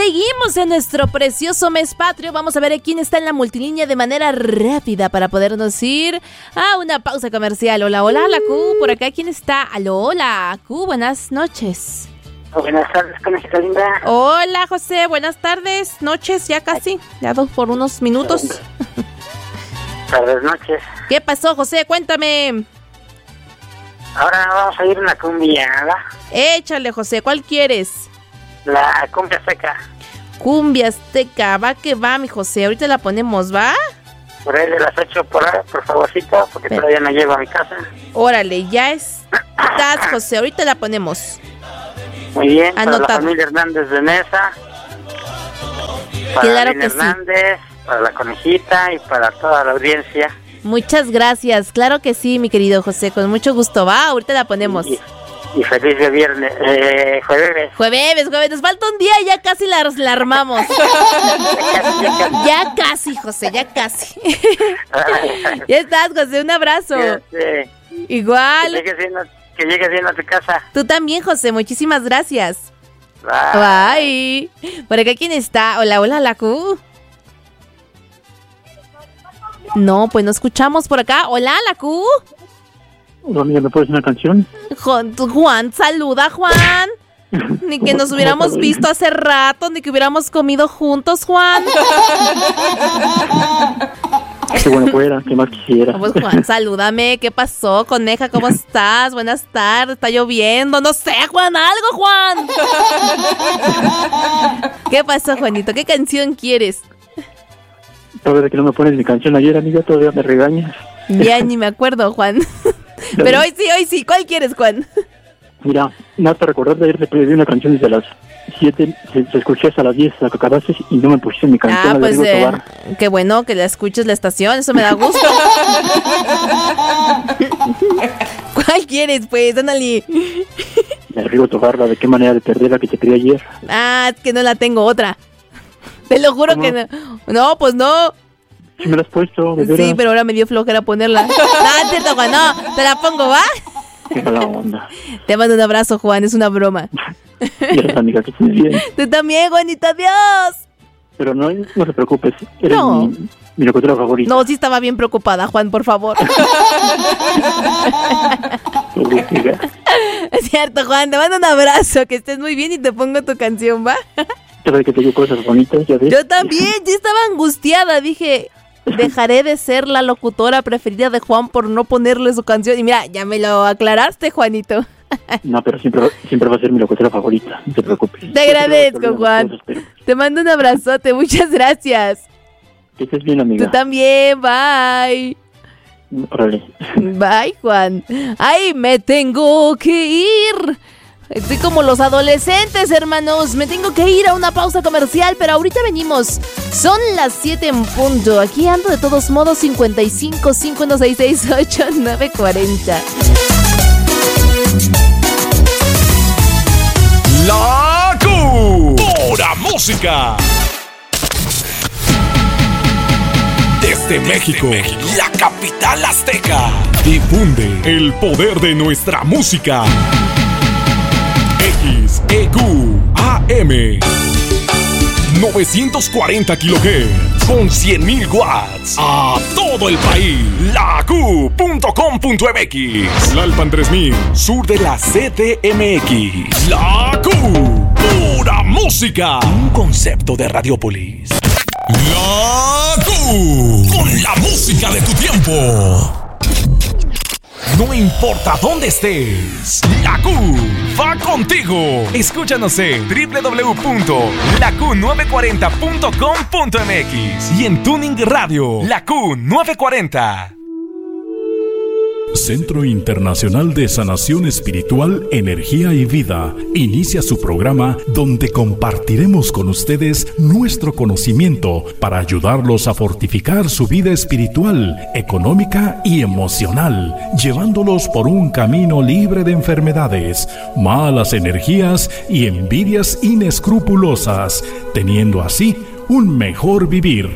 seguimos en nuestro precioso mes patrio. Vamos a ver quién está en la multilínea de manera rápida para podernos ir a una pausa comercial. Hola, hola, la Q. Por acá, ¿quién está? Aló, hola, Q. Buenas noches. Buenas tardes, conejita linda. Hola, José. Buenas tardes. Noches, ya casi. Ya por unos minutos. Tardes, noches. ¿Qué pasó, José? Cuéntame. Ahora vamos a ir a una cumbia, ¿verdad? Échale, José. ¿Cuál quieres? La cumbia azteca. Cumbia azteca. Va que va, mi José. Ahorita la ponemos, ¿va? Por ahí de las 8 por favorcito, porque todavía no llego a mi casa. Órale, ya estás, José. Ahorita la ponemos. Muy bien, anotado. Para la familia Hernández de Nesa. Para claro Lina que Hernández, sí. Para la conejita y para toda la audiencia. Muchas gracias. Claro que sí, mi querido José. Con mucho gusto, ¿va? Ahorita la ponemos. Y feliz de viernes, jueves. Jueves. Nos falta un día y ya casi la armamos. Ya casi, José, ya casi. Ya estás, José, un abrazo. Sí. Igual. Que llegues bien a tu casa. Tú también, José, muchísimas gracias. Bye. Por acá, ¿quién está? Hola, la Q. No, pues no escuchamos por acá. Hola, la Q. Hola, amiga, ¿me puedes una canción? Juan, saluda, Juan. Ni que nos hubiéramos visto hace rato, ni que hubiéramos comido juntos, Juan. Qué bueno fuera, qué más quisiera. Pues Juan, salúdame. ¿Qué pasó, coneja? ¿Cómo estás? Buenas tardes. ¿Está lloviendo? No sé, Juan, algo, Juan. ¿Qué pasó, Juanito? ¿Qué canción quieres? Todavía que no me pones mi canción ayer, amiga, todavía me regañas. Ya ni me acuerdo, Juan. Pero hoy sí. ¿Cuál quieres, Juan? Mira, nada para recordarte, ayer te pedí una canción desde las 7, se escuché hasta las 10 la que acabaste y no me pusiste mi canción. Pues qué bueno que la escuches la estación, eso me da gusto. ¿Cuál quieres, pues? Ándale. De Rigo Tobar, ¿de qué manera de perder la que te pedí ayer? Es que no la tengo otra. Te lo juro. ¿Cómo? Que no. No, pues no. Sí me la has puesto, de veras. Sí, pero ahora me dio flojera ponerla. No, es cierto, Juan, no. Te la pongo, ¿va? Qué mala onda. Te mando un abrazo, Juan, es una broma. Gracias, amiga, que estés bien. Tú también, Juanito, adiós. Pero no te preocupes, eres mi locutora favorita. No, sí estaba bien preocupada, Juan, por favor. Es cierto, Juan, te mando un abrazo, que estés muy bien y te pongo tu canción, ¿va? Sabes que te digo cosas bonitas, ya ves. Yo también, ya estaba angustiada, dije, dejaré de ser la locutora preferida de Juan por no ponerle su canción. Y mira, ya me lo aclaraste, Juanito. No, pero siempre va a ser mi locutora favorita, no te preocupes. Te agradezco, Juan. Te mando un abrazote, muchas gracias. Que estés bien, amiga. Tú también, bye. Órale. Bye, Juan. Ay, me tengo que ir. Estoy como los adolescentes, hermanos. Me tengo que ir a una pausa comercial, pero ahorita venimos. Son las 7 en punto. Aquí ando de todos modos 55 5166 8940. La Q. Pura música. Desde México, la capital azteca. Difunde el poder de nuestra música. XEQ AM 940 kHz con 100.000 watts a todo el país. LaQ.com.mx, Lalpan 3000, sur de la CDMX. La Q, pura música. Un concepto de Radiopolis. La Q, con la música de tu tiempo. No importa dónde estés, la Q va contigo. Escúchanos en www.laQ940.com.mx y en Tuning Radio, la Q940. Centro Internacional de Sanación Espiritual, Energía y Vida inicia su programa donde compartiremos con ustedes nuestro conocimiento para ayudarlos a fortificar su vida espiritual, económica y emocional, llevándolos por un camino libre de enfermedades, malas energías y envidias inescrupulosas, teniendo así un mejor vivir.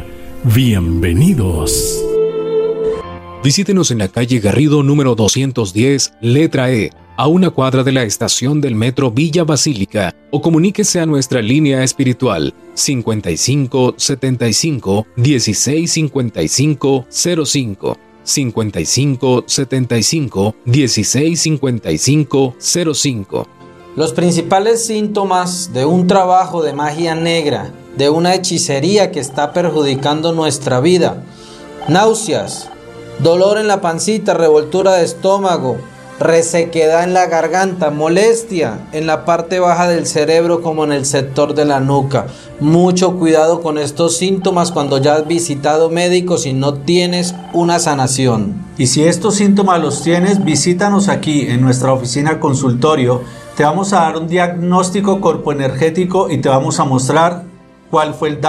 Bienvenidos. Visítenos en la calle Garrido número 210, letra E, a una cuadra de la estación del metro Villa Basílica, o comuníquese a nuestra línea espiritual 55 75 16 55 05, 55 75 16 55 05. Los principales síntomas de un trabajo de magia negra, de una hechicería que está perjudicando nuestra vida: náuseas, dolor en la pancita, revoltura de estómago, resequedad en la garganta, molestia en la parte baja del cerebro como en el sector de la nuca. Mucho cuidado con estos síntomas cuando ya has visitado médicos y no tienes una sanación. Y si estos síntomas los tienes, visítanos aquí en nuestra oficina consultorio. Te vamos a dar un diagnóstico corpoenergético y te vamos a mostrar cuál fue el daño